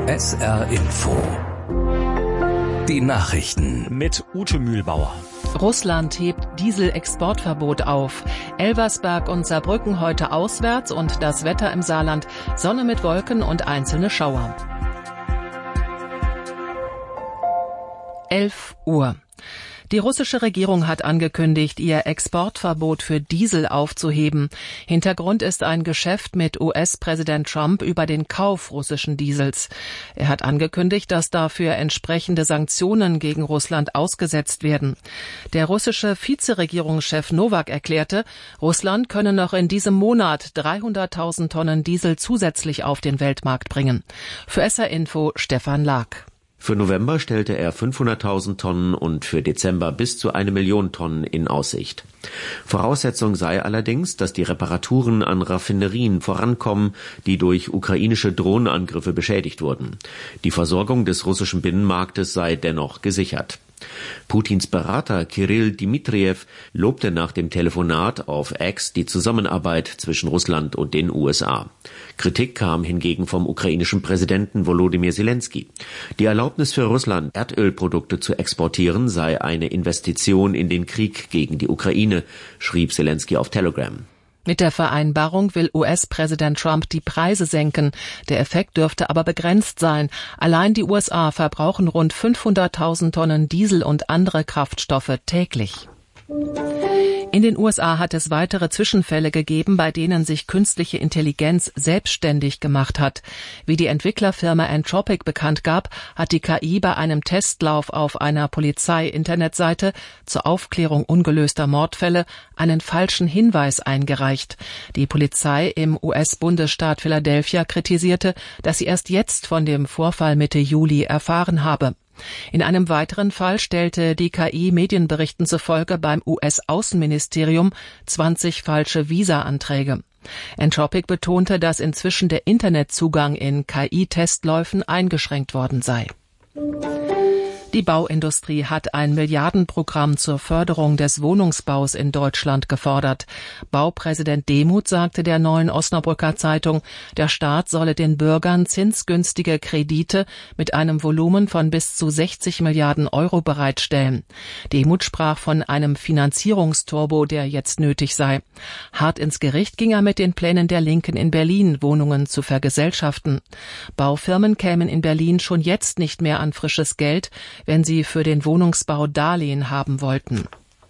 SR Info. Die Nachrichten. Mit Ute Mühlbauer. Russland hebt Dieselexportverbot auf. Elversberg und Saarbrücken heute auswärts und das Wetter im Saarland. Sonne mit Wolken und einzelne Schauer. 11 Uhr. Die russische Regierung hat angekündigt, ihr Exportverbot für Diesel aufzuheben. Hintergrund ist ein Geschäft mit US-Präsident Trump über den Kauf russischen Diesels. Er hat angekündigt, dass dafür entsprechende Sanktionen gegen Russland ausgesetzt werden. Der russische Vizeregierungschef Nowak erklärte, Russland könne noch in diesem Monat 300.000 Tonnen Diesel zusätzlich auf den Weltmarkt bringen. Für SR Info Stefan Lag. Für November stellte er 500.000 Tonnen und für Dezember bis zu 1 Million Tonnen in Aussicht. Voraussetzung sei allerdings, dass die Reparaturen an Raffinerien vorankommen, die durch ukrainische Drohnenangriffe beschädigt wurden. Die Versorgung des russischen Binnenmarktes sei dennoch gesichert. Putins Berater Kyrill Dmitriev lobte nach dem Telefonat auf X die Zusammenarbeit zwischen Russland und den USA. Kritik kam hingegen vom ukrainischen Präsidenten Volodymyr Zelensky. Die Erlaubnis für Russland, Erdölprodukte zu exportieren, sei eine Investition in den Krieg gegen die Ukraine, schrieb Zelensky auf Telegram. Mit der Vereinbarung will US-Präsident Trump die Preise senken. Der Effekt dürfte aber begrenzt sein. Allein die USA verbrauchen rund 500.000 Tonnen Diesel und andere Kraftstoffe täglich. In den USA hat es weitere Zwischenfälle gegeben, bei denen sich künstliche Intelligenz selbstständig gemacht hat. Wie die Entwicklerfirma Anthropic bekannt gab, hat die KI bei einem Testlauf auf einer Polizei-Internetseite zur Aufklärung ungelöster Mordfälle einen falschen Hinweis eingereicht. Die Polizei im US-Bundesstaat Philadelphia kritisierte, dass sie erst jetzt von dem Vorfall Mitte Juli erfahren habe. In einem weiteren Fall stellte die KI Medienberichten zufolge beim US-Außenministerium 20 falsche Visa-Anträge. Anthropic betonte, dass inzwischen der Internetzugang in KI-Testläufen eingeschränkt worden sei. Die Bauindustrie hat ein Milliardenprogramm zur Förderung des Wohnungsbaus in Deutschland gefordert. Baupräsident Demuth sagte der Neuen Osnabrücker Zeitung, der Staat solle den Bürgern zinsgünstige Kredite mit einem Volumen von bis zu 60 Milliarden Euro bereitstellen. Demuth sprach von einem Finanzierungsturbo, der jetzt nötig sei. Hart ins Gericht ging er mit den Plänen der Linken in Berlin, Wohnungen zu vergesellschaften. Baufirmen kämen in Berlin schon jetzt nicht mehr an frisches Geld, wenn sie für den Wohnungsbau Darlehen haben wollten.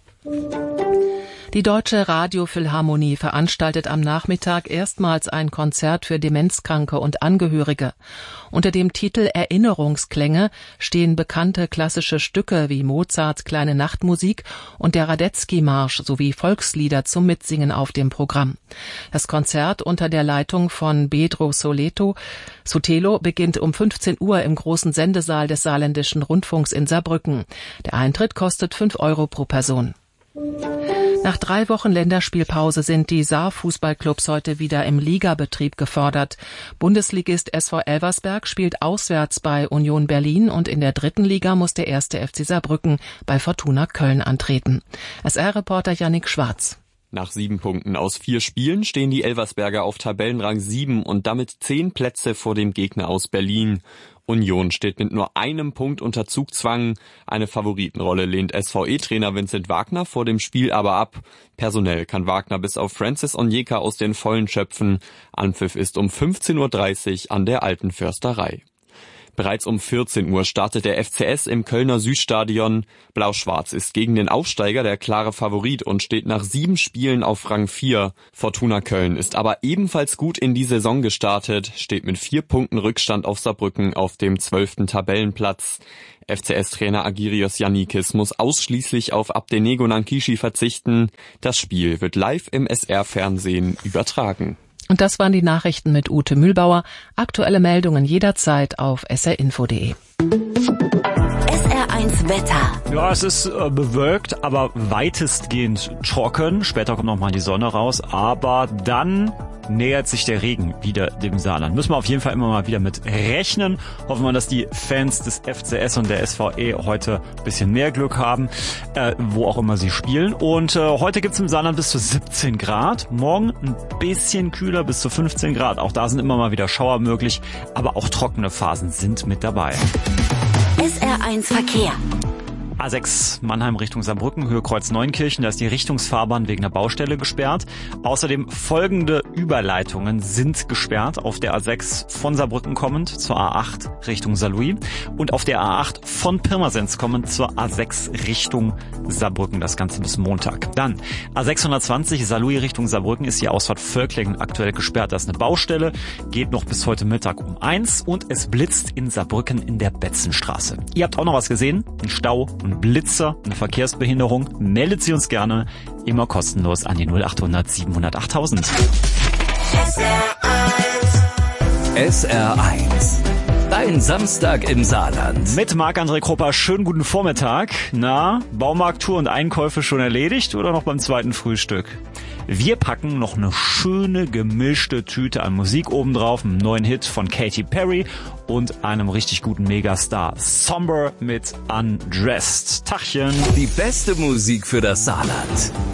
Die Deutsche Radiophilharmonie veranstaltet am Nachmittag erstmals ein Konzert für Demenzkranke und Angehörige. Unter dem Titel Erinnerungsklänge stehen bekannte klassische Stücke wie Mozarts Kleine Nachtmusik und der Radetzky-Marsch sowie Volkslieder zum Mitsingen auf dem Programm. Das Konzert unter der Leitung von Pedro Sotelo beginnt um 15 Uhr im großen Sendesaal des Saarländischen Rundfunks in Saarbrücken. Der Eintritt kostet 5 Euro pro Person. Nach 3 Wochen Länderspielpause sind die Saar-Fußballclubs heute wieder im Ligabetrieb gefordert. Bundesligist SV Elversberg spielt auswärts bei Union Berlin und in der 3. Liga muss der 1. FC Saarbrücken bei Fortuna Köln antreten. SR-Reporter Yannick Schwarz. Nach 7 Punkten aus 4 Spielen stehen die Elversberger auf Tabellenrang 7 und damit 10 Plätze vor dem Gegner aus Berlin. Union steht mit nur einem Punkt unter Zugzwang. Eine Favoritenrolle lehnt SVE-Trainer Vincent Wagner vor dem Spiel aber ab. Personell kann Wagner bis auf Francis Onyeka aus den Vollen schöpfen. Anpfiff ist um 15.30 Uhr an der Alten Försterei. Bereits um 14 Uhr startet der FCS im Kölner Südstadion. Blau-Schwarz ist gegen den Aufsteiger der klare Favorit und steht nach 7 Spielen auf Rang 4. Fortuna Köln ist aber ebenfalls gut in die Saison gestartet, steht mit 4 Punkten Rückstand auf Saarbrücken auf dem 12. Tabellenplatz. FCS-Trainer Agirios Yannikis muss ausschließlich auf Abdenego Nankishi verzichten. Das Spiel wird live im SR-Fernsehen übertragen. Und das waren die Nachrichten mit Ute Mühlbauer. Aktuelle Meldungen jederzeit auf srinfo.de. SR1 SR1 Wetter. Ja, es ist bewölkt, aber weitestgehend trocken. Später kommt noch mal die Sonne raus, aber dann nähert sich der Regen wieder dem Saarland. Müssen wir auf jeden Fall immer mal wieder mit rechnen. Hoffen wir, dass die Fans des FCS und der SVE heute ein bisschen mehr Glück haben, wo auch immer sie spielen. Und heute gibt's im Saarland bis zu 17 Grad. Morgen ein bisschen kühler, bis zu 15 Grad. Auch da sind immer mal wieder Schauer möglich, aber auch trockene Phasen sind mit dabei. SR1 Verkehr. A6 Mannheim Richtung Saarbrücken, Höhe Kreuz Neunkirchen, da ist die Richtungsfahrbahn wegen der Baustelle gesperrt. Außerdem folgende Überleitungen sind gesperrt. Auf der A6 von Saarbrücken kommend zur A8 Richtung Saarlouis und auf der A8 von Pirmasens kommend zur A6 Richtung Saarbrücken. Das Ganze bis Montag. Dann A620 Saarlouis Richtung Saarbrücken ist die Ausfahrt Völklingen aktuell gesperrt. Das ist eine Baustelle, geht noch bis heute Mittag um 1 und es blitzt in Saarbrücken in der Betzenstraße. Ihr habt auch noch was gesehen? Ein Stau, ein Blitzer, eine Verkehrsbehinderung, meldet sie uns gerne, immer kostenlos an die 0800 700 8000. SR1. Dein Samstag im Saarland. Mit Marc-André Krupper, schönen guten Vormittag. Na, Baumarkttour und Einkäufe schon erledigt oder noch beim zweiten Frühstück? Wir packen noch eine schöne gemischte Tüte an Musik obendrauf, einen neuen Hit von Katy Perry und einem richtig guten Megastar. Somber mit Undressed. Tachchen. Die beste Musik für das Saarland.